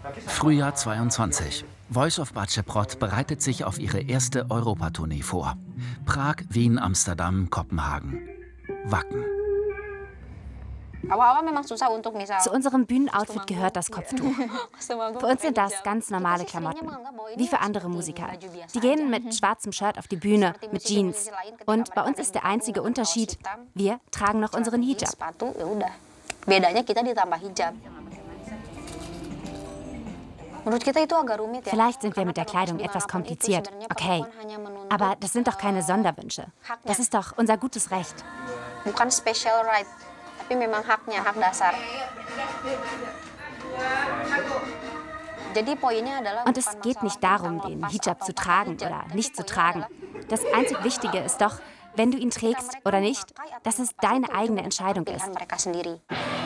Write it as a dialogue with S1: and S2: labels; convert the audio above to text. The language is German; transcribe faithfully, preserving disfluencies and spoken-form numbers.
S1: Frühjahr zweiundzwanzig. Voice of Batscheprot bereitet sich auf ihre erste Europatournee vor. Prag, Wien, Amsterdam, Kopenhagen. Wacken.
S2: Zu unserem Bühnenoutfit gehört das Kopftuch. Für uns sind das ganz normale Klamotten, wie für andere Musiker. Die gehen mit schwarzem Shirt auf die Bühne, mit Jeans. Und bei uns ist der einzige Unterschied, wir tragen noch unseren Hijab. Vielleicht sind wir mit der Kleidung etwas kompliziert, okay. Aber das sind doch keine Sonderwünsche. Das ist doch unser gutes Recht. Und es geht nicht darum, den Hijab zu tragen oder nicht zu tragen. Das einzig Wichtige ist doch, wenn du ihn trägst oder nicht, dass es deine eigene Entscheidung ist.